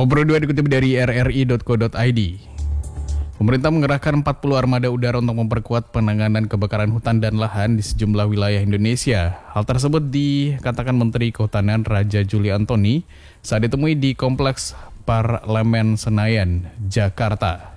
Nomor 2 dikutip dari rri.co.id. Pemerintah mengerahkan 40 armada udara untuk memperkuat penanganan kebakaran hutan dan lahan di sejumlah wilayah Indonesia. Hal tersebut dikatakan Menteri Kehutanan Raja Juli Antoni saat ditemui di Kompleks Parlemen Senayan, Jakarta.